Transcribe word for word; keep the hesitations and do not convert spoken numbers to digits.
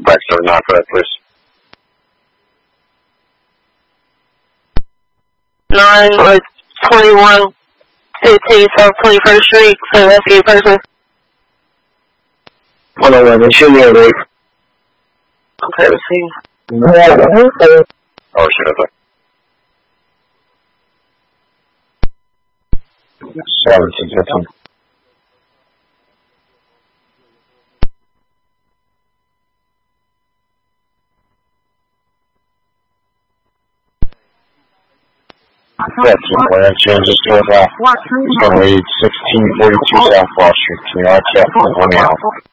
Baxter, Northwest, please. nine or twenty-one fifteen South twenty-first Street, so rescue person. one oh one, they should be able to. Okay, let's see. Oh, shit, okay. Seven, six, fifteen. That's the plan. Changes to it. It's going to lead sixteen forty-two South Wall Street. Can you all check? Let me out.